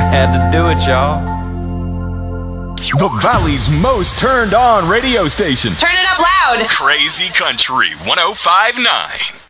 Had to do it, y'all. The Valley's most turned on radio station. Turn it up loud. Crazy Country 105.9.